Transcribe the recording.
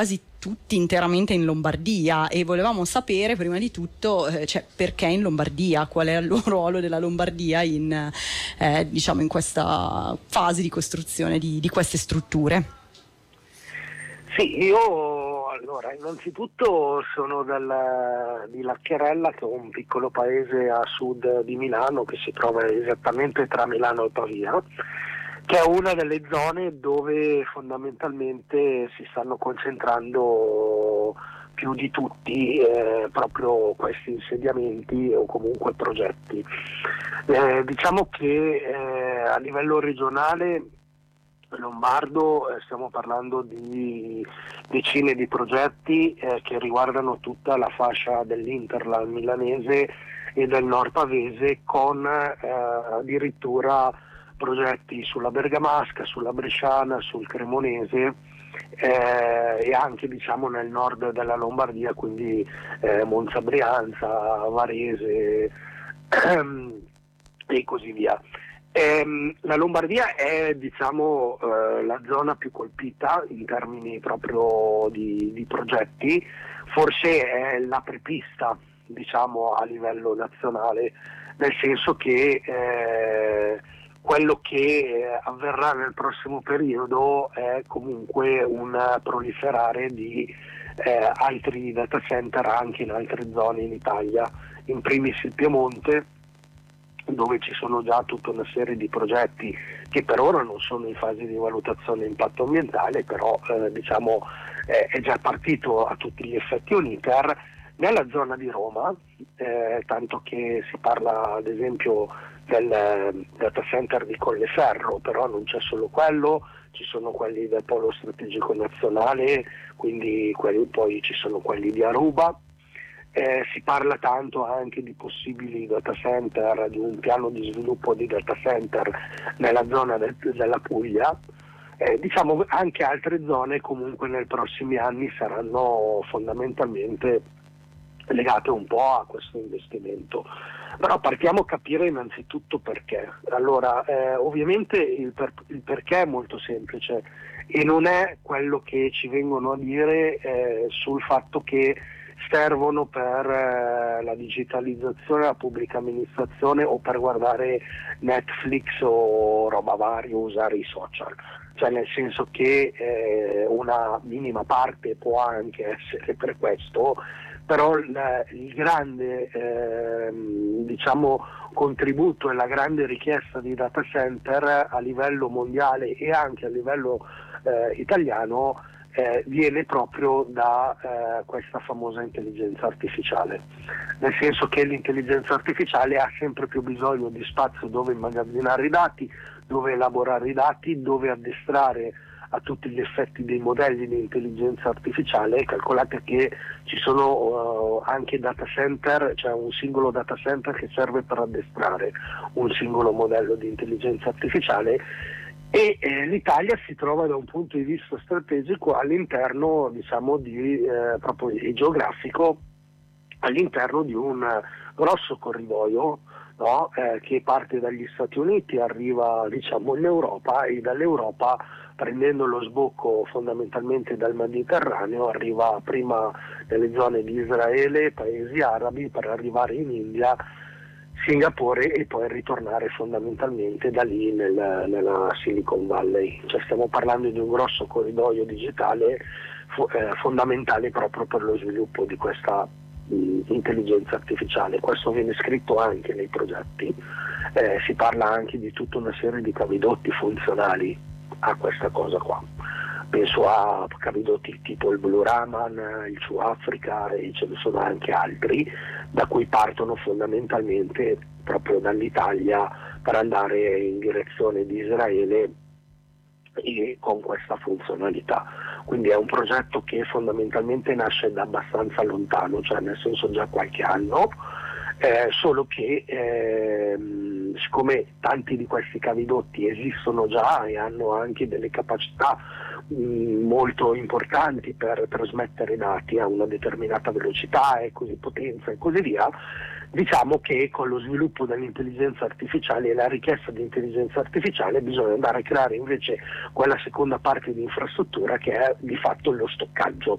quasi tutti interamente in Lombardia, e volevamo sapere prima di tutto perché in Lombardia, qual è il ruolo della Lombardia diciamo in questa fase di costruzione di queste strutture. Sì, io allora innanzitutto sono di Laccherella, che è un piccolo paese a sud di Milano che si trova esattamente tra Milano e Pavia, che è una delle zone dove fondamentalmente si stanno concentrando più di tutti proprio questi insediamenti o comunque progetti. Diciamo che a livello regionale lombardo stiamo parlando di decine di progetti che riguardano tutta la fascia dell'Interland milanese e del nord pavese, con addirittura progetti sulla bergamasca, sulla bresciana, sul cremonese e anche diciamo nel nord della Lombardia, quindi Monza Brianza, Varese e così via. La Lombardia è diciamo la zona più colpita in termini proprio di progetti, forse è l'apripista diciamo a livello nazionale, nel senso che quello che avverrà nel prossimo periodo è comunque un proliferare di altri data center anche in altre zone in Italia, in primis il Piemonte, dove ci sono già tutta una serie di progetti che per ora non sono in fase di valutazione impatto ambientale, però diciamo è già partito a tutti gli effetti un iter. Nella zona di Roma, tanto che si parla ad esempio del data center di Colleferro, però non c'è solo quello, ci sono quelli del Polo Strategico Nazionale, quindi poi ci sono quelli di Aruba. Si parla tanto anche di possibili data center, di un piano di sviluppo di data center nella zona della Puglia. Diciamo anche altre zone comunque nei prossimi anni saranno fondamentalmente legate un po' a questo investimento. Però partiamo a capire innanzitutto perché. Allora, ovviamente il perché è molto semplice e non è quello che ci vengono a dire sul fatto che servono per la digitalizzazione della pubblica amministrazione o per guardare Netflix o roba varia, usare i social. Cioè nel senso che una minima parte può anche essere per questo, però il grande diciamo contributo e la grande richiesta di data center a livello mondiale e anche a livello italiano viene proprio da questa famosa intelligenza artificiale, nel senso che l'intelligenza artificiale ha sempre più bisogno di spazio dove immagazzinare i dati, dove elaborare i dati, dove addestrare a tutti gli effetti dei modelli di intelligenza artificiale. Calcolate che ci sono anche data center, cioè un singolo data center che serve per addestrare un singolo modello di intelligenza artificiale, e l'Italia si trova da un punto di vista strategico all'interno diciamo proprio geografico, all'interno di un grosso corridoio, no? Che parte dagli Stati Uniti, arriva diciamo in Europa e dall'Europa, prendendo lo sbocco fondamentalmente dal Mediterraneo, arriva prima nelle zone di Israele, paesi arabi, per arrivare in India, Singapore e poi ritornare fondamentalmente da lì nella Silicon Valley. Cioè stiamo parlando di un grosso corridoio digitale fondamentale proprio per lo sviluppo di questa intelligenza artificiale. Questo viene scritto anche nei progetti, si parla anche di tutta una serie di cavidotti funzionali a questa cosa qua. Penso a cavidotti tipo il Blue Raman, il True Africa, e ce ne sono anche altri, da cui partono fondamentalmente proprio dall'Italia per andare in direzione di Israele e con questa funzionalità. Quindi è un progetto che fondamentalmente nasce da abbastanza lontano, cioè nel senso già qualche anno, solo che siccome tanti di questi cavidotti esistono già e hanno anche delle capacità molto importanti per trasmettere dati a una determinata velocità e così potenza e così via, diciamo che con lo sviluppo dell'intelligenza artificiale e la richiesta di intelligenza artificiale bisogna andare a creare invece quella seconda parte di infrastruttura che è di fatto lo stoccaggio.